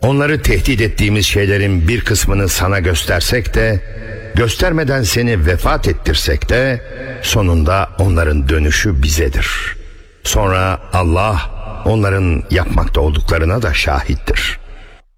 Onları tehdit ettiğimiz şeylerin bir kısmını sana göstersek de, göstermeden seni vefat ettirsek de, sonunda onların dönüşü bizedir. Sonra Allah onların yapmakta olduklarına da şahittir.